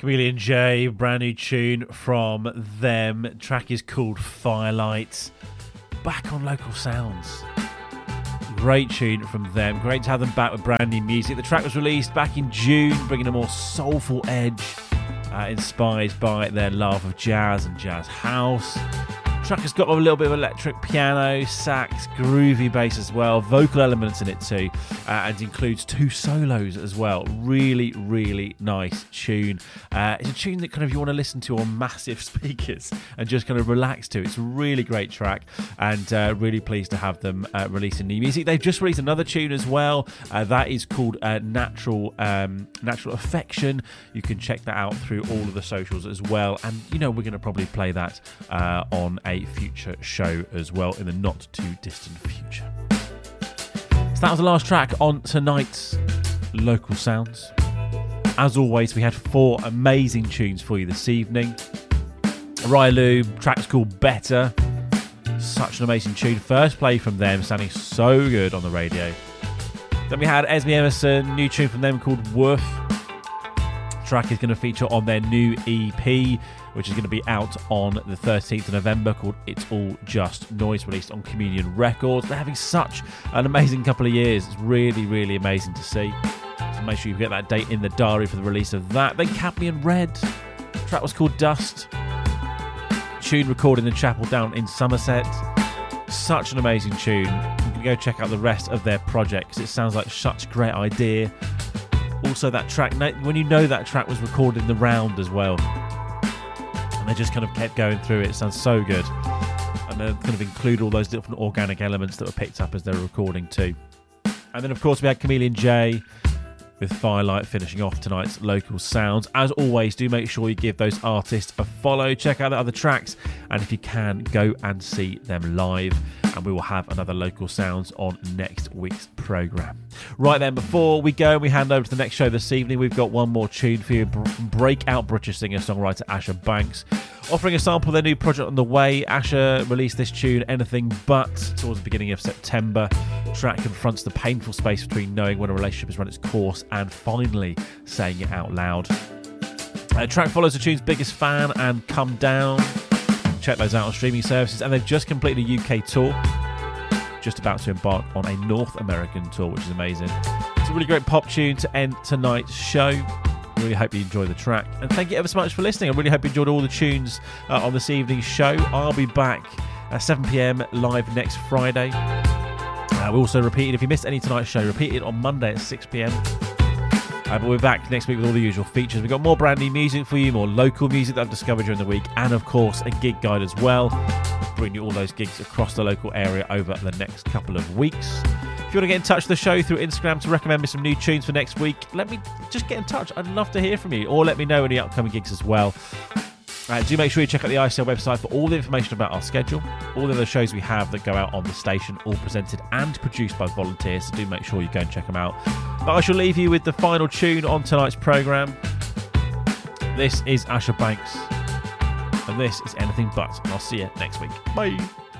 Chameleon J, brand new tune from them. Track is called Firelight. Back on Local Sounds. Great tune from them. Great to have them back with brand new music. The track was released back in June, bringing a more soulful edge, inspired by their love of jazz and jazz house. The track has got a little bit of electric piano, sax, groovy bass as well, vocal elements in it too, and includes 2 solos as well. Really, really nice tune. It's a tune that kind of you want to listen to on massive speakers and just kind of relax to. It's a really great track, and really pleased to have them releasing new music. They've just released another tune as well. That is called Natural Affection. You can check that out through all of the socials as well. And you know, we're going to probably play that on a future show as well in the not too distant future. So that was the last track on tonight's Local Sounds. As always, we had 4 amazing tunes for you this evening. Railu, track's called Better. Such an amazing tune. First play from them, sounding so good on the radio. Then we had Esme Emerson, new tune from them called Woof. Track is going to feature on their new EP, which is going to be out on the 13th of November, called It's All Just Noise, released on Communion Records. They're having such an amazing couple of years. It's really, really amazing to see. So make sure you get that date in the diary for the release of that. Then Cadmium Red. The track was called Dust. Tune recorded in the chapel down in Somerset. Such an amazing tune. You can go check out the rest of their projects. It sounds like such a great idea. Also, that track, when you know that track was recorded in the round as well, and they just kind of kept going through it sounds so good. And they kind of include all those different organic elements that were picked up as they were recording too. And then, of course, we had Chameleon J with Firelight finishing off tonight's Local Sounds. As always, do make sure you give those artists a follow, check out the other tracks, and if you can, go and see them live. And we will have another Local Sounds on next week's programme. Right then, before we go and we hand over to the next show this evening, we've got one more tune for you. Breakout British singer-songwriter Asher Banks, offering a sample of their new project on the way. Asher released this tune, Anything But, towards the beginning of September. The track confronts the painful space between knowing when a relationship has run its course and finally saying it out loud. The track follows the tune's biggest fan and Come Down. Check those out on streaming services, and they've just completed a UK tour, just about to embark on a North American tour, which is amazing. It's a really great pop tune to end tonight's show. Really hope you enjoy the track, and thank you ever so much for listening. I really hope you enjoyed all the tunes on this evening's show. I'll be back at 7 p.m. live next Friday. We also repeated, if you missed any tonight's show, repeat it on Monday at 6 p.m. But we're back next week with all the usual features. We've got more brand new music for you, more local music that I've discovered during the week, and of course a gig guide as well. Bring you all those gigs across the local area over the next couple of weeks. If you want to get in touch with the show through Instagram to recommend me some new tunes for next week, let me just get in touch. I'd love to hear from you, or let me know any upcoming gigs as well. Do make sure you check out the ICL website for all the information about our schedule, all the other shows we have that go out on the station, all presented and produced by volunteers, so do make sure you go and check them out. But I shall leave you with the final tune on tonight's programme. This is Asher Banks, and this is Anything But, and I'll see you next week. Bye!